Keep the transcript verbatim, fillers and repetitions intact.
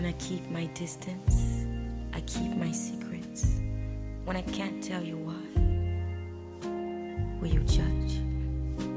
I keep my distance, I keep my secrets. When I can't tell you why, will you judge?